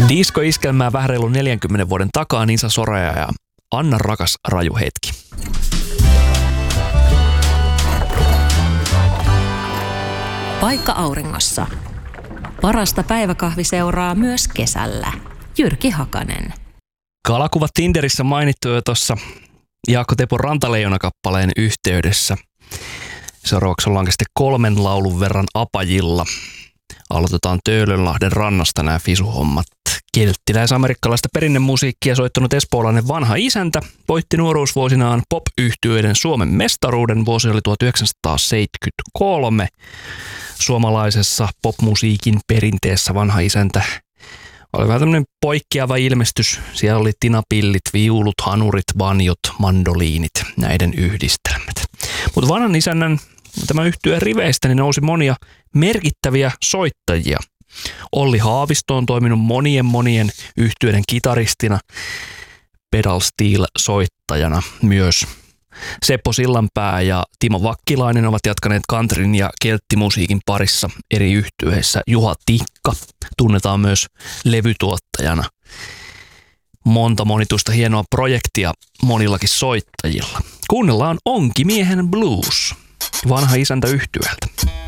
Disko-iskelmää vähän reilu 40 vuoden takaa Nisa Soraja ja Anna rakas raju hetki. Paikka auringossa. Parasta päiväkahviseuraa myös kesällä. Jyrki Hakanen. Kalakuvat Tinderissä mainittu jo tuossa Jaakko Tepon Rantaleijona-kappaleen yhteydessä. Seuraavaksi ollaankin sitten 3 laulun verran apajilla. Aloitetaan Töölönlahden rannasta nämä fisuhommat. Kelttiläis-amerikkalaista perinnemusiikkia soittanut espoolainen vanha isäntä voitti nuoruusvuosinaan pop-yhtyeiden Suomen mestaruuden. Vuosi oli 1973. Suomalaisessa popmusiikin perinteessä vanha isäntä oli vähän tämmöinen poikkeava ilmestys. Siellä oli tinapillit, viulut, hanurit, banjot, mandoliinit, näiden yhdistelmät. Mutta vanhan isännän tämän yhtyeen riveistä niin nousi monia merkittäviä soittajia. Olli Haavisto on toiminut monien yhtyeiden kitaristina, pedal steel-soittajana myös. Seppo Sillanpää ja Timo Vakkilainen ovat jatkaneet countryn ja kelttimusiikin parissa eri yhtyeissä. Juha Tikka tunnetaan myös levytuottajana. Monta monituista hienoa projektia monillakin soittajilla. Kuunnellaan Onkimiehen blues vanha isäntä yhtyeeltä.